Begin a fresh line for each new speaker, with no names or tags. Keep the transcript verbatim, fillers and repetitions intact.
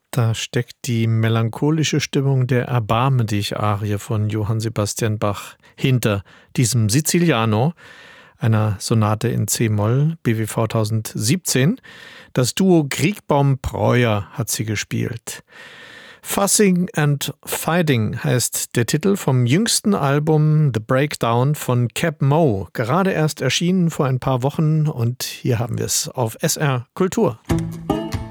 Da steckt die melancholische Stimmung der Erbarme dich-Arie von Johann Sebastian Bach hinter diesem Siciliano, einer Sonate in C-Moll, B W V tausendsiebzehn. Das Duo Kriegbaum-Breuer hat sie gespielt. Fussing and Fighting heißt der Titel vom jüngsten Album The Breakdown von Keb' Mo', gerade erst erschienen vor ein paar Wochen, und hier haben wir es auf S R Kultur.